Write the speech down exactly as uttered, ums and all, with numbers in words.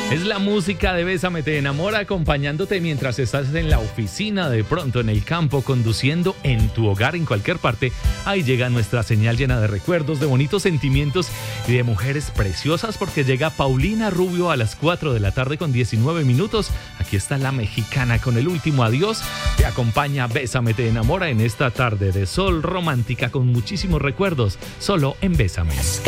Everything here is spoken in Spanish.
Es la música de Bésame te enamora, acompañándote mientras estás en la oficina, de pronto en el campo, conduciendo, en tu hogar, en cualquier parte. Ahí llega nuestra señal llena de recuerdos, de bonitos sentimientos y de mujeres preciosas, porque llega Paulina Rubio a las cuatro de la tarde con diecinueve minutos. Aquí está la mexicana con el último adiós. Te acompaña Bésame te enamora en esta tarde de sol romántica con muchísimos recuerdos, solo en Bésame.